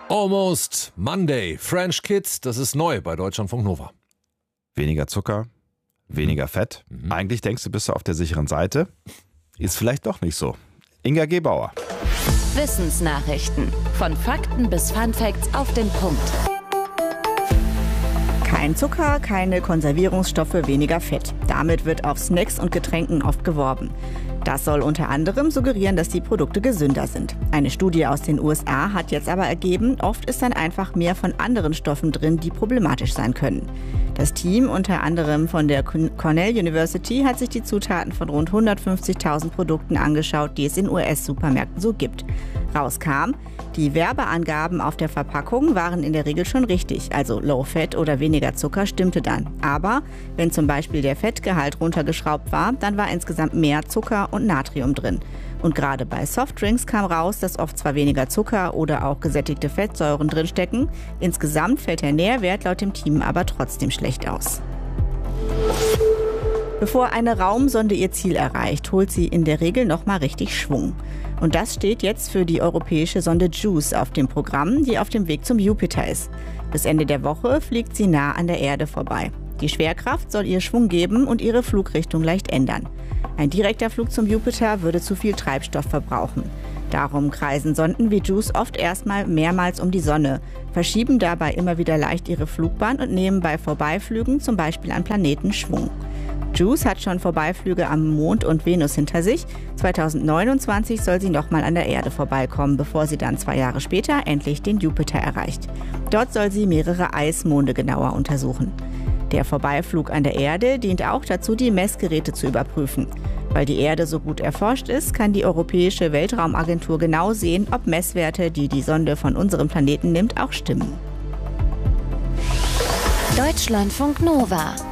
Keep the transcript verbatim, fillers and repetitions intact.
Almost Monday. French Kids, das ist neu bei Deutschlandfunk Nova. Weniger Zucker, weniger Fett. Mhm. Eigentlich denkst du, bist du auf der sicheren Seite. Ist vielleicht doch nicht so. Inga Gebauer. Wissensnachrichten. Von Fakten bis Funfacts auf den Punkt. Kein Zucker, keine Konservierungsstoffe, weniger Fett. Damit wird auf Snacks und Getränken oft geworben. Das soll unter anderem suggerieren, dass die Produkte gesünder sind. Eine Studie aus den U S A hat jetzt aber ergeben, oft ist dann einfach mehr von anderen Stoffen drin, die problematisch sein können. Das Team, unter anderem von der Cornell University, hat sich die Zutaten von rund hundertfünfzigtausend Produkten angeschaut, die es in U S-Supermärkten so gibt. Rauskam, die Werbeangaben auf der Verpackung waren in der Regel schon richtig, also Low Fat oder weniger Zucker stimmte dann. Aber wenn zum Beispiel der Fettgehalt runtergeschraubt war, dann war insgesamt mehr Zucker und Natrium drin. Und gerade bei Softdrinks kam raus, dass oft zwar weniger Zucker oder auch gesättigte Fettsäuren drinstecken, insgesamt fällt der Nährwert laut dem Team aber trotzdem schlecht aus. Bevor eine Raumsonde ihr Ziel erreicht, holt sie in der Regel nochmal richtig Schwung. Und das steht jetzt für die europäische Sonde JUICE auf dem Programm, die auf dem Weg zum Jupiter ist. Bis Ende der Woche fliegt sie nah an der Erde vorbei. Die Schwerkraft soll ihr Schwung geben und ihre Flugrichtung leicht ändern. Ein direkter Flug zum Jupiter würde zu viel Treibstoff verbrauchen. Darum kreisen Sonden wie JUICE oft erstmal mehrmals um die Sonne, verschieben dabei immer wieder leicht ihre Flugbahn und nehmen bei Vorbeiflügen zum Beispiel an Planeten Schwung. JUICE hat schon Vorbeiflüge am Mond und Venus hinter sich. zweitausendneunundzwanzig soll sie nochmal an der Erde vorbeikommen, bevor sie dann zwei Jahre später endlich den Jupiter erreicht. Dort soll sie mehrere Eismonde genauer untersuchen. Der Vorbeiflug an der Erde dient auch dazu, die Messgeräte zu überprüfen. Weil die Erde so gut erforscht ist, kann die Europäische Weltraumagentur genau sehen, ob Messwerte, die die Sonde von unserem Planeten nimmt, auch stimmen. Deutschlandfunk Nova.